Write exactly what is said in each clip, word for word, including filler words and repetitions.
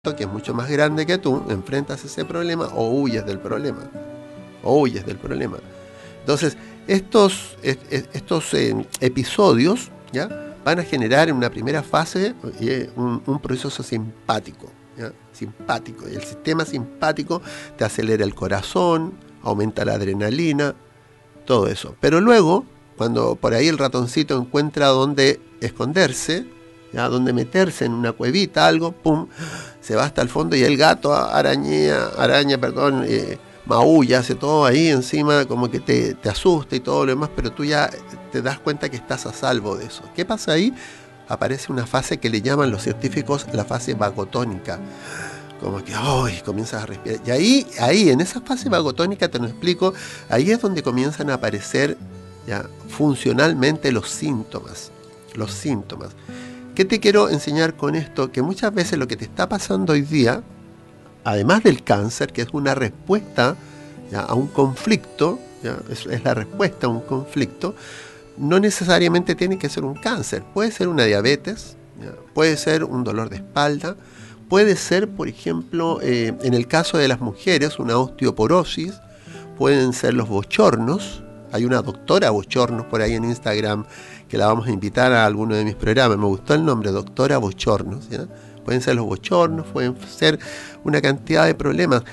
que es mucho más grande que tú, enfrentas ese problema o huyes del problema. O huyes del problema. Entonces, estos, estos eh, episodios, ¿ya?, van a generar en una primera fase eh, un, un proceso simpático, ¿ya? Simpático. Y el sistema simpático te acelera el corazón, aumenta la adrenalina, todo eso. Pero luego, cuando por ahí el ratoncito encuentra dónde esconderse, ¿ya?, donde meterse en una cuevita, algo, pum, se va hasta el fondo y el gato araña, araña, perdón, eh, maulla, hace todo ahí encima, como que te, te asusta y todo lo demás, pero tú ya te das cuenta que estás a salvo de eso. ¿Qué pasa ahí? Aparece una fase que le llaman los científicos la fase vagotónica. Como que, ¡ay!, comienzas a respirar. Y ahí, ahí, en esa fase vagotónica, te lo explico, ahí es donde comienzan a aparecer ya funcionalmente los síntomas. Los síntomas. ¿Qué te quiero enseñar con esto? Que muchas veces lo que te está pasando hoy día, además del cáncer, que es una respuesta ya a un conflicto, ya, es, es la respuesta a un conflicto, no necesariamente tiene que ser un cáncer. Puede ser una diabetes, ya, puede ser un dolor de espalda, puede ser, por ejemplo, eh, en el caso de las mujeres, una osteoporosis, pueden ser los bochornos. Hay una doctora Bochornos por ahí en Instagram que la vamos a invitar a alguno de mis programas. Me gustó el nombre, doctora Bochornos, ¿ya? Pueden ser los bochornos, pueden ser una cantidad de problemas.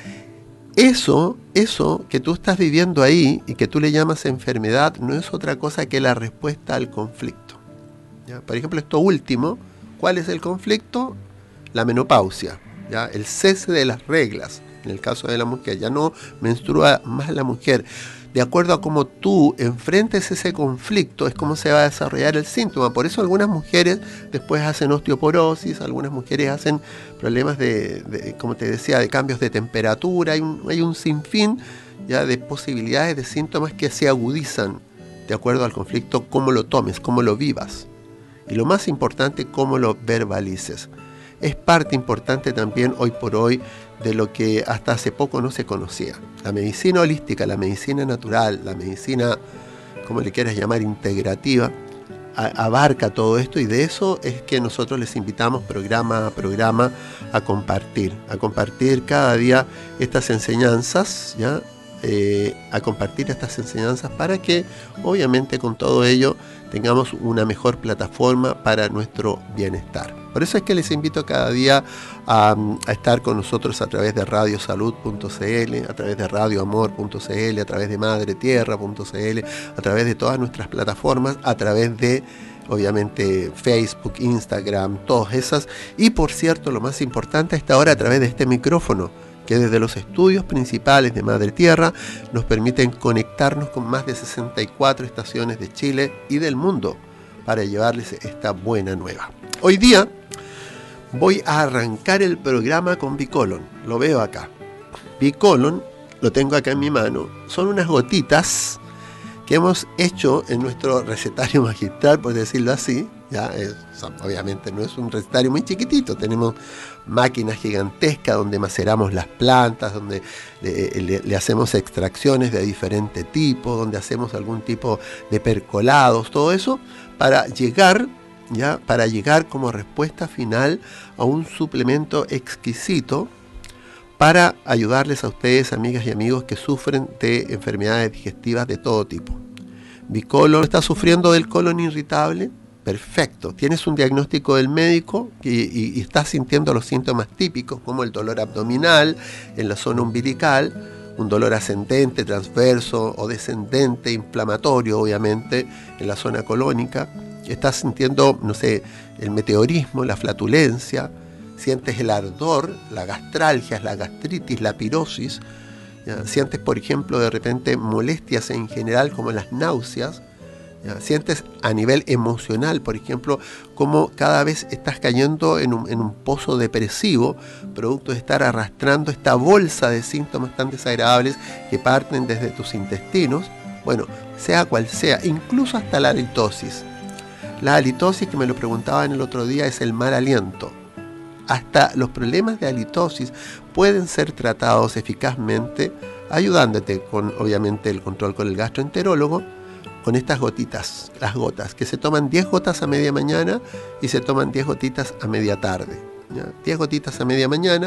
Eso, eso que tú estás viviendo ahí y que tú le llamas enfermedad, no es otra cosa que la respuesta al conflicto, ¿ya? Por ejemplo, esto último, ¿cuál es el conflicto? La menopausia, ¿ya? El cese de las reglas, en el caso de la mujer. Ya no menstrua más la mujer. De acuerdo a cómo tú enfrentes ese conflicto, es como se va a desarrollar el síntoma. Por eso algunas mujeres después hacen osteoporosis, algunas mujeres hacen problemas de, de como te decía, de cambios de temperatura. Hay un, hay un sinfín ya de posibilidades de síntomas que se agudizan de acuerdo al conflicto, cómo lo tomes, cómo lo vivas. Y lo más importante, cómo lo verbalices. Es parte importante también hoy por hoy de lo que hasta hace poco no se conocía. La medicina holística, la medicina natural, la medicina, como le quieras llamar, integrativa, a, abarca todo esto, y de eso es que nosotros les invitamos programa a programa a compartir, a compartir cada día estas enseñanzas, ¿ya? Eh, a compartir estas enseñanzas para que obviamente con todo ello tengamos una mejor plataforma para nuestro bienestar. Por eso es que les invito cada día a, a estar con nosotros a través de radio salud punto c l, a través de radio amor punto c l, a través de madre tierra punto c l, a través de todas nuestras plataformas, a través de obviamente Facebook, Instagram, todas esas. Y por cierto, lo más importante a esta hora, a través de este micrófono, que desde los estudios principales de Madre Tierra nos permiten conectarnos con más de sesenta y cuatro estaciones de Chile y del mundo para llevarles esta buena nueva. Hoy día voy a arrancar el programa con Bicolon. Lo veo acá. Bicolon, lo tengo acá en mi mano. Son unas gotitas que hemos hecho en nuestro recetario magistral, por decirlo así. Ya, es, obviamente no es un recetario muy chiquitito, tenemos máquinas gigantescas donde maceramos las plantas, donde le, le, le hacemos extracciones de diferente tipo, donde hacemos algún tipo de percolados, todo eso para llegar, ya, para llegar como respuesta final a un suplemento exquisito para ayudarles a ustedes, amigas y amigos, que sufren de enfermedades digestivas de todo tipo. Bicolon, ¿está sufriendo del colon irritable? Perfecto, tienes un diagnóstico del médico y, y, y estás sintiendo los síntomas típicos como el dolor abdominal en la zona umbilical, un dolor ascendente, transverso o descendente, inflamatorio obviamente en la zona colónica. Estás sintiendo, no sé, el meteorismo, la flatulencia, sientes el ardor, la gastralgia, la gastritis, la pirosis, ¿ya? Sientes, por ejemplo, de repente molestias en general como las náuseas. ¿Ya? Sientes a nivel emocional, por ejemplo, como cada vez estás cayendo en un, en un pozo depresivo, producto de estar arrastrando esta bolsa de síntomas tan desagradables que parten desde tus intestinos. Bueno, sea cual sea, incluso hasta la halitosis. La halitosis, que me lo preguntaban el otro día, es el mal aliento. Hasta los problemas de halitosis pueden ser tratados eficazmente, ayudándote con, obviamente, el control con el gastroenterólogo, con estas gotitas, las gotas, que se toman diez gotas a media mañana y se toman diez gotitas a media tarde. diez gotitas a media mañana,